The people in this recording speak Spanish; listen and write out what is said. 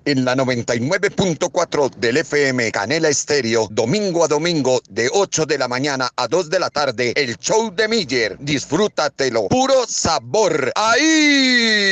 en la 99.4 del FM Canela Estéreo, domingo a domingo, de 8 de la mañana a 2 de la tarde, el show de Miller. Disfrútatelo, puro sabor. ¡Ahí!